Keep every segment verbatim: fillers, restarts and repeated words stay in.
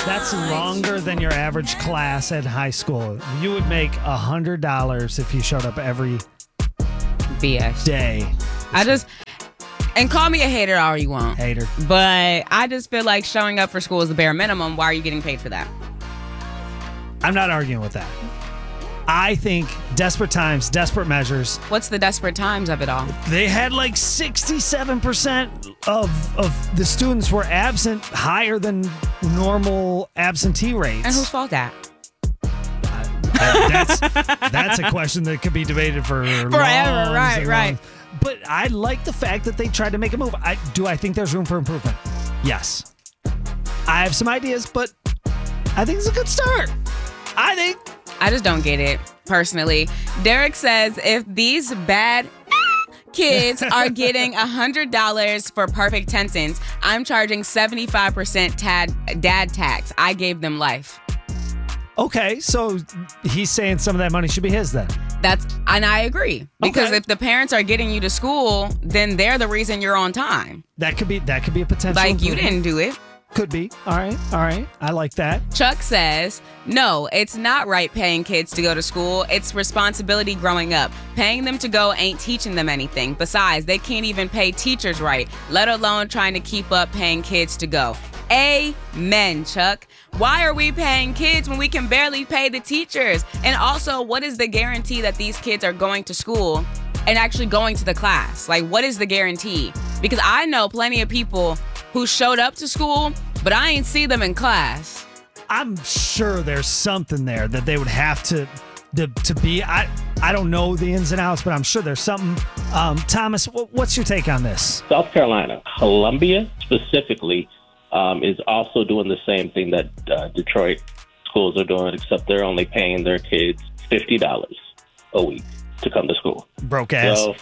That's longer than your average class at high school. You would make one hundred dollars if you showed up every B S. day. I just, and call me a hater all you want. Hater. But I just feel like showing up for school is the bare minimum. Why are you getting paid for that? I'm not arguing with that. I think desperate times, desperate measures. What's the desperate times of it all? They had like sixty-seven percent of, of the students were absent, higher than normal absentee rates. And whose fault that? That- that's that's a question that could be debated for Forever, longs right, and right. longs. But I like the fact that they tried to make a move. I do I think there's room for improvement? Yes. I have some ideas, but I think it's a good start. I think. I just don't get it, personally. Derek says if these bad kids are getting one hundred dollars for perfect sentence, I'm charging seventy-five percent tad, dad tax. I gave them life. Okay, so he's saying some of that money should be his then. That's and I agree. Because Okay. if the parents are getting you to school, then they're the reason you're on time. That could be that could be a potential. Like, you improvement. didn't do it. Could be. All right. All right. I like that. Chuck says, no, it's not right paying kids to go to school. It's responsibility growing up. Paying them to go ain't teaching them anything. Besides, they can't even pay teachers right, let alone trying to keep up paying kids to go. Amen, Chuck. Why are we paying kids when we can barely pay the teachers? And also, what is the guarantee that these kids are going to school and actually going to the class? Like, what is the guarantee? Because I know plenty of people who showed up to school, but I ain't see them in class. I'm sure there's something there that they would have to to, to be. I I don't know the ins and outs, but I'm sure there's something. Um, Thomas, wh- what's your take on this? South Carolina, Columbia specifically, um, is also doing the same thing that uh, Detroit schools are doing, except they're only paying their kids fifty dollars a week to come to school. Broke ass. So,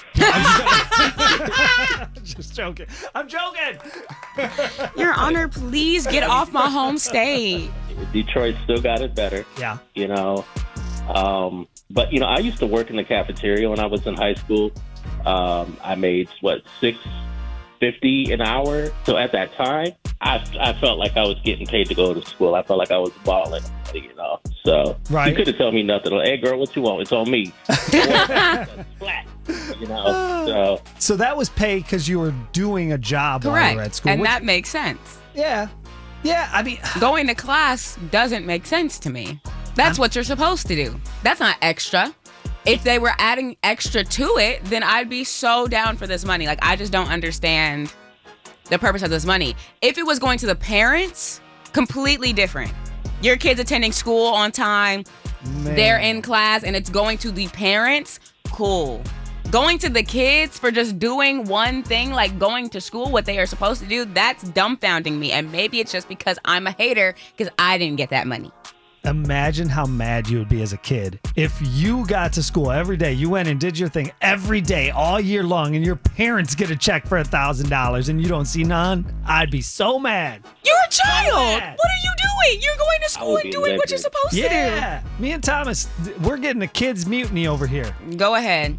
Just joking. I'm joking. Your Honor, please get off my home state. Detroit still got it better, Yeah. you know. Um, but, you know, I used to work in the cafeteria when I was in high school. Um, I made, what, six fifty an hour. So at that time, I, I felt like I was getting paid to go to school. I felt like I was balling, you know. So Right. you couldn't tell me nothing. Like, hey, girl, what you want? It's on me. Flat, you know. So So that was paid because you were doing a job while you were at Correct. school. And which- that makes sense. yeah. Yeah. I mean, Going to class doesn't make sense to me. That's what you're supposed to do. That's not extra. If they were adding extra to it, then I'd be so down for this money. Like, I just don't understand the purpose of this money. If it was going to the parents, completely different. Your kid's attending school on time, man. they're in class, and it's going to the parents, cool. Going to the kids for just doing one thing, like going to school, what they are supposed to do, that's dumbfounding me. And maybe it's just because I'm a hater because I didn't get that money. Imagine how mad you would be as a kid if you got to school every day. You went and did your thing every day, all year long, and your parents get a check for a thousand dollars and you don't see none. I'd be so mad. You're a child. mad. What are you doing? You're going to school would and be doing what you're livid. supposed Yeah, me and Thomas, th- we're getting a kids mutiny over here. to do. Go ahead.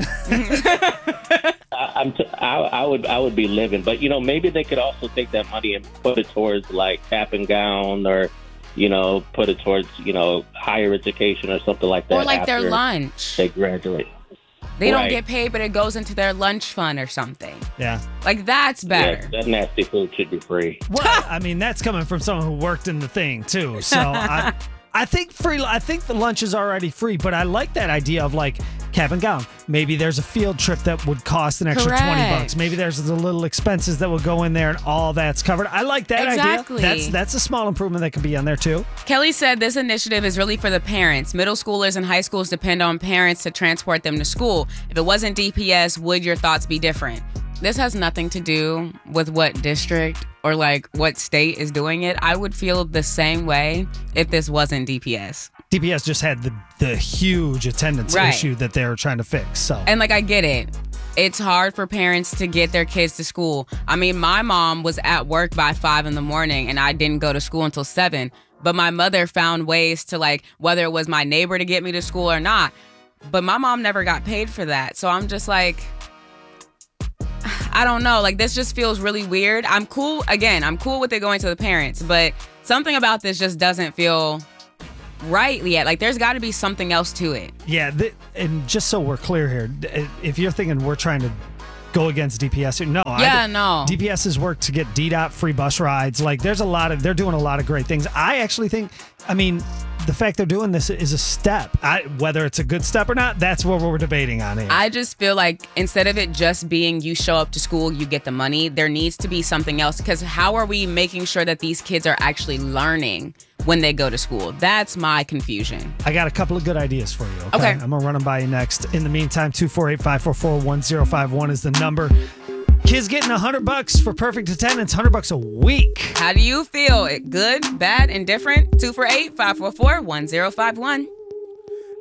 I, I'm t- I, I would I would be living, but you know, maybe they could also take that money and put it towards like cap and gown, or you know, put it towards you know higher education or something like that. Or like their after lunch. they graduate. They don't Right. get paid, but it goes into their lunch fund or something. Yeah. Like, that's better. Yes, that nasty food should be free. Well, I mean, that's coming from someone who worked in the thing too. So I, I think free. I think the lunch is already free, but I like that idea of like cap and gown. Maybe there's a field trip that would cost an extra twenty Correct. bucks. Maybe there's the little expenses that would go in there, and all that's covered. I like that Exactly. idea. That's that's a small improvement that could be on there too. Kelly said this initiative is really for the parents. Middle schoolers and high schools depend on parents to transport them to school. If it wasn't D P S, would your thoughts be different? This has nothing to do with what district or like what state is doing it. I would feel the same way if this wasn't D P S. D P S just had the the huge attendance Right. issue that they were trying to fix. So And like, I get it. It's hard for parents to get their kids to school. I mean, my mom was at work by five in the morning and I didn't go to school until seven. But my mother found ways to, like, whether it was my neighbor to get me to school or not. But my mom never got paid for that. So I'm just like, I don't know. Like, this just feels really weird. I'm cool. Again, I'm cool with it going to the parents. But something about this just doesn't feel right yet. Like, there's got to be something else to it. Yeah, th- and just so we're clear here, if you're thinking we're trying to go against D P S, no. Yeah, I, no. D P S's work to get D DOT free bus rides. Like, there's a lot of, they're doing a lot of great things. I actually think, I mean, the fact they're doing this is a step. I, whether it's a good step or not, that's what we're debating on here. I just feel like instead of it just being you show up to school, you get the money, there needs to be something else. Because how are we making sure that these kids are actually learning when they go to school? That's my confusion. I got a couple of good ideas for you. Okay. Okay. I'm going to run them by you next. In the meantime, two four eight, five four four, one zero five one is the number. Kids getting one hundred bucks for perfect attendance, one hundred bucks a week. How do you feel? Good, bad, indifferent? two four eight, five four four, one zero five one.